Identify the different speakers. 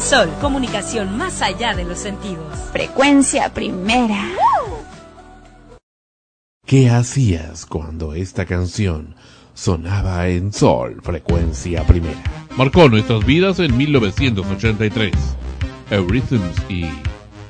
Speaker 1: Sol, comunicación más allá de los sentidos.
Speaker 2: Frecuencia primera.
Speaker 3: ¿Qué hacías cuando esta canción sonaba en Sol, frecuencia primera?
Speaker 4: Marcó nuestras vidas en 1983. Eurythms y